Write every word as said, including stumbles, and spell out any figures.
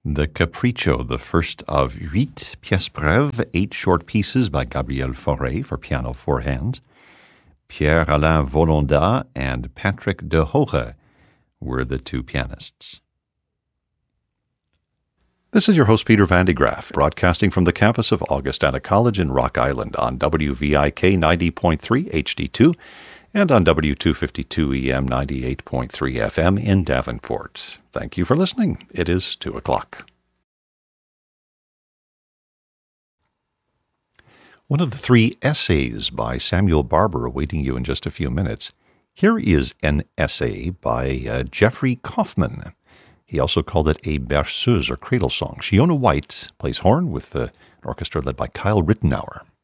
The Capriccio, the first of huit pièces brèves, eight short pieces by Gabriel Fauré for piano four hands. Pierre-Alain Volondat and Patrick de Hoge were the two pianists. This is your host, Peter Van de Graaff, broadcasting from the campus of Augustana College in Rock Island on W V I K ninety point three H D two and on W two fifty-two E M ninety-eight point three F M in Davenport. Thank you for listening. It is two o'clock. One of the three essays by Samuel Barber awaiting you in just a few minutes. Here is an essay by uh, Jeffrey Kaufman. He also called it a berceuse or cradle song. Shiona White plays horn with uh, an orchestra led by Kyle Rittenauer.